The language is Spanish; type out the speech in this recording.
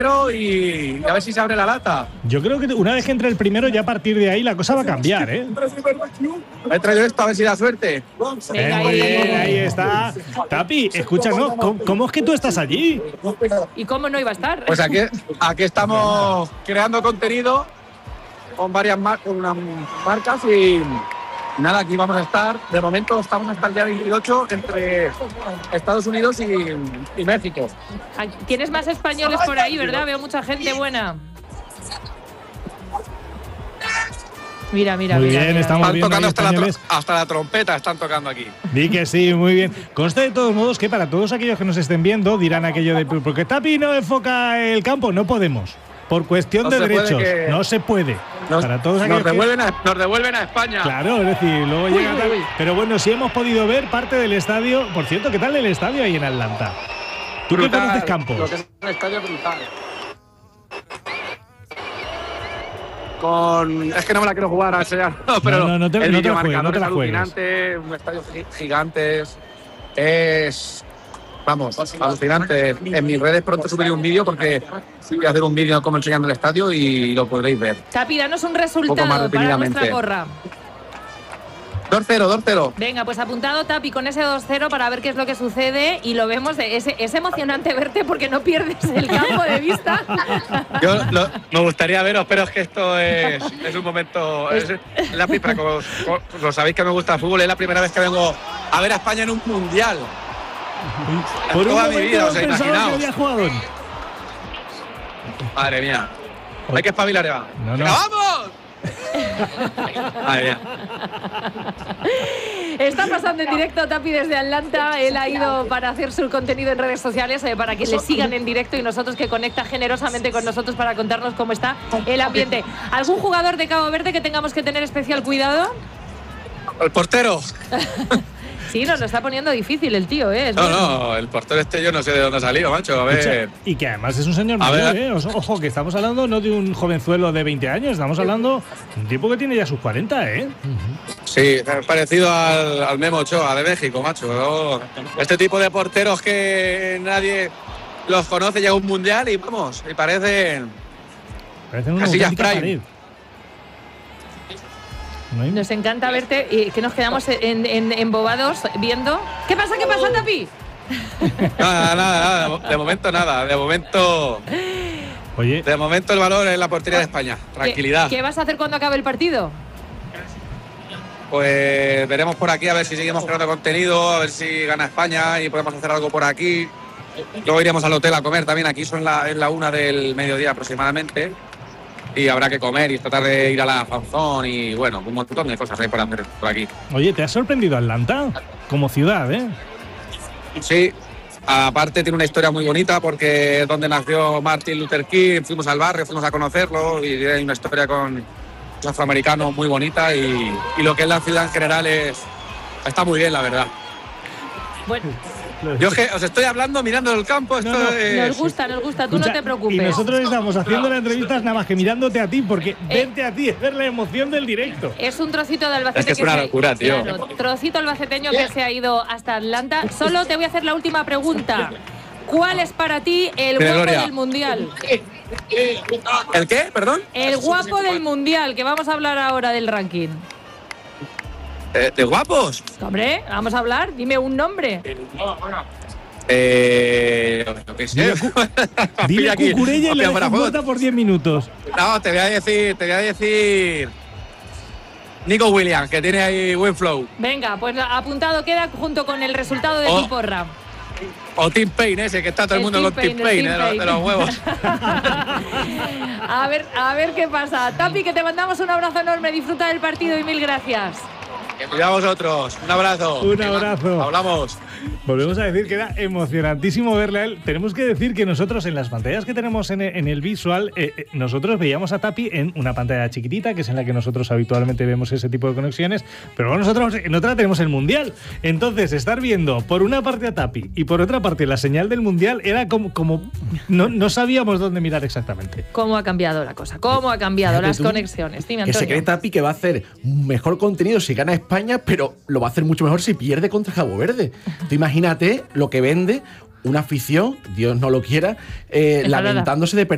y a ver si se abre la lata. Yo creo que una vez que entre el primero, ya a partir de ahí la cosa va a cambiar, ¿eh? Me he traído esto a ver si da suerte. Venga, Muy bien, ahí está. Tapi, escúchanos, ¿cómo es que tú estás allí? ¿Y cómo no iba a estar? Pues aquí estamos creando contenido con varias unas marcas y nada, aquí vamos a estar. De momento estamos hasta el día 28 entre Estados Unidos y México. Tienes más españoles por ahí, ¿verdad? Veo mucha gente buena. Mira. Muy bien, estamos Están viendo tocando ahí hasta la trompeta, están tocando aquí. Di que sí, muy bien. Consta de todos modos que para todos aquellos que nos estén viendo dirán aquello de porque Tapi no enfoca el campo, no podemos. Por cuestión de derechos, no se puede. Para todos nos devuelven a España. Claro, es decir, luego llega tal. uy. Pero bueno, sí hemos podido ver parte del estadio. Por cierto, ¿qué tal el estadio ahí en Atlanta? ¿Tú Brutal, qué conoces campos? Lo que es un estadio brutal. Es que no me la quiero jugar a enseñar, pero no te el la videomarcador juegues, es alucinante, un estadio gigante, es, vamos, alucinante. En mis redes pronto subiré un vídeo porque voy a hacer un vídeo como enseñando el estadio y lo podréis ver. Tapi, danos un Un poco más resultado para detenidamente. nuestra porra. 2-0. Venga, pues apuntado, Tapi, con ese 2-0 para ver qué es lo que sucede y lo vemos. Es emocionante verte porque no pierdes el campo de vista. Me gustaría veros, pero es que esto es un momento. Es la primera, como sabéis que me gusta el fútbol, es la primera vez que vengo a ver a España en un mundial. Por un Toda mi momento vida, no o sea, pensaba que imaginaos. había jugado. Madre mía. Hay que espabilar, Eva. No. ¡Venga, vamos! Madre mía. Está pasando en directo Tapi desde Atlanta. Él ha ido para hacer su contenido en redes sociales para que le sigan en directo y nosotros que conecta generosamente con nosotros para contarnos cómo está el ambiente. ¿Algún jugador de Cabo Verde que tengamos que tener especial cuidado? El portero. Sí, nos lo está poniendo difícil el tío, ¿eh? No, el portero yo no sé de dónde ha salido, macho. A ver. Y que además es un señor mayor, ¿eh? Ojo, que estamos hablando no de un jovenzuelo de 20 años, estamos hablando de un tipo que tiene ya sus 40, ¿eh? Sí, es parecido al Memo Ochoa de México, macho. Este tipo de porteros que nadie los conoce, llega a un mundial y vamos, y parecen una Casillas auténtica Prime. pared. ¿No hay? Nos encanta verte y que nos quedamos embobados viendo. ¿Qué pasa, Tapi? Nada. De momento nada. Oye, De momento el valor es la portería de España. Tranquilidad. ¿Qué vas a hacer cuando acabe el partido? Pues veremos por aquí a ver si seguimos creando contenido, a ver si gana España y podemos hacer algo por aquí. Luego iremos al hotel a comer también. Aquí es la 1 del mediodía aproximadamente. Y habrá que comer y tratar de ir a la Fanzón y bueno, un montón de cosas hay por hacer por aquí. oye, ¿te ha sorprendido Atlanta? Como ciudad, ¿eh? Sí, aparte tiene una historia muy bonita porque es donde nació Martin Luther King, fuimos al barrio, fuimos a conocerlo y hay una historia con los afroamericanos muy bonita y lo que es la ciudad en general está muy bien, la verdad. Bueno, Yo es que os estoy hablando mirando el campo, esto nos gusta, tú Escucha, no te preocupes. Y nosotros estamos haciendo la entrevista nada más que mirándote a ti, porque verte a ti es ver la emoción del directo. Es un trocito de Albacete. Es que es una locura, tío. Claro, trocito albaceteño que se ha ido hasta Atlanta. Solo te voy a hacer la última pregunta. ¿Cuál es para ti el Tiene guapo gloria. del Mundial? ¿El qué? ¿Perdón? El guapo del Mundial, que vamos a hablar ahora del ranking. ¿De guapos? Hombre, vamos a hablar. Dime un nombre. Lo que sé. Dile Aquí, Cucurella y le hostia, para dejas juegos. muerta por 10 minutos. No, te voy a decir Nico Williams, que tiene ahí buen flow. Venga, pues apuntado queda junto con el resultado de tu porra. O Tim Payne ese, que está todo el mundo con Tim Payne, de los huevos. A ver qué pasa. Tapi, que te mandamos un abrazo enorme. Disfruta del partido y mil gracias. Cuidado vosotros. Un abrazo. Un abrazo. Hablamos. Volvemos a decir que era emocionantísimo verle a él. Tenemos que decir que nosotros en las pantallas que tenemos en el visual, nosotros veíamos a Tapi en una pantalla chiquitita, que es en la que nosotros habitualmente vemos ese tipo de conexiones, pero bueno, nosotros en otra tenemos el Mundial. Entonces, estar viendo por una parte a Tapi y por otra parte la señal del Mundial era como no sabíamos dónde mirar exactamente. ¿Cómo ha cambiado la cosa? ¿Cómo ha cambiado Fíjate las tú, conexiones? Dime, Que Antonio. se cree Tapi que va a hacer mejor contenido si gana España, pero lo va a hacer mucho mejor si pierde contra Cabo Verde. Tú imagínate lo que vende una afición, Dios no lo quiera, lamentándose de perder